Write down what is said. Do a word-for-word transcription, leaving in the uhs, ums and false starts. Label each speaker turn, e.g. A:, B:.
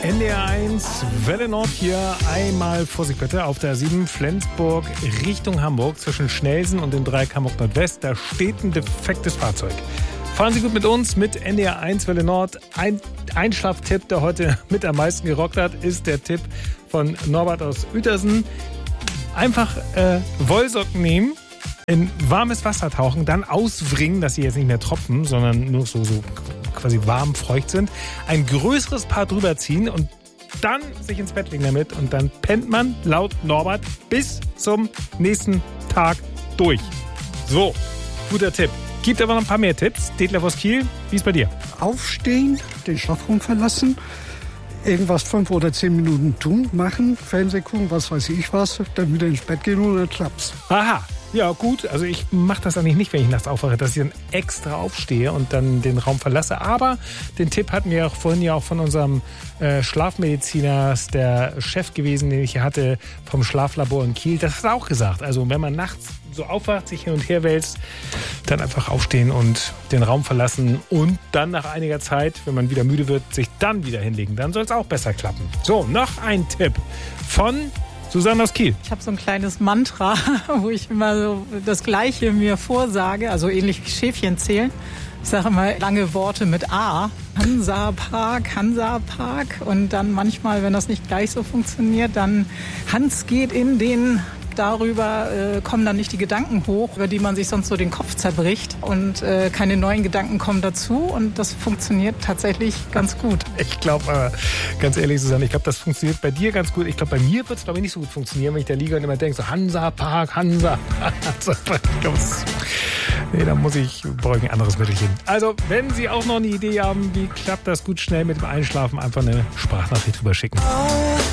A: N D R eins, Welle Nord hier, einmal Vorsicht bitte, auf der sieben Flensburg Richtung Hamburg zwischen Schnelsen und dem Dreieck Hamburg Nordwest, da steht ein defektes Fahrzeug. Fahren Sie gut mit uns, mit N D R eins Welle Nord. Ein Einschlaftipp, der heute mit am meisten gerockt hat, ist der Tipp von Norbert aus Uetersen. Einfach äh, Wollsocken nehmen, in warmes Wasser tauchen, dann auswringen, dass sie jetzt nicht mehr tropfen, sondern nur so, so quasi warm, feucht sind. Ein größeres Paar drüber ziehen und dann sich ins Bett legen damit. Und dann pennt man, laut Norbert, bis zum nächsten Tag durch. So, guter Tipp. Gibt aber noch ein paar mehr Tipps. Detlef aus Kiel, wie ist bei dir?
B: Aufstehen, den Schlafraum verlassen, irgendwas fünf oder zehn Minuten tun, machen, Fernsehen gucken, was weiß ich was, dann wieder ins Bett gehen und dann klappt's.
A: Aha, ja gut. Also ich mache das eigentlich nicht, wenn ich nachts aufwache, dass ich dann extra aufstehe und dann den Raum verlasse. Aber den Tipp hatten wir auch vorhin ja auch von unserem äh, Schlafmediziner, ist der Chef gewesen, den ich hier hatte, vom Schlaflabor in Kiel. Das hat er auch gesagt. Also wenn man nachts so aufwacht, sich hin und her wälzt, dann einfach aufstehen und den Raum verlassen und dann nach einiger Zeit, wenn man wieder müde wird, sich dann wieder hinlegen. Dann soll es auch besser klappen. So, noch ein Tipp von Susanne aus Kiel.
C: Ich habe so ein kleines Mantra, wo ich immer so das Gleiche mir vorsage, also ähnlich wie Schäfchen zählen. Ich sage immer lange Worte mit A. Hansa-Park, Hansa-Park. Und dann manchmal, wenn das nicht gleich so funktioniert, dann Hans geht in den... Darüber äh, kommen dann nicht die Gedanken hoch, über die man sich sonst so den Kopf zerbricht. Und äh, keine neuen Gedanken kommen dazu. Und das funktioniert tatsächlich ganz gut.
A: Ich glaube, äh, ganz ehrlich, Susanne, ich glaube, das funktioniert bei dir ganz gut. Ich glaube, bei mir wird es, glaube ich, nicht so gut funktionieren, wenn ich da liege und immer denke, so Hansa-Park, Hansa. Ich glaube, nee, da muss ich, brauche ich ein anderes Mittelchen. Also, wenn Sie auch noch eine Idee haben, wie klappt das gut schnell mit dem Einschlafen, einfach eine Sprachnachricht drüber schicken.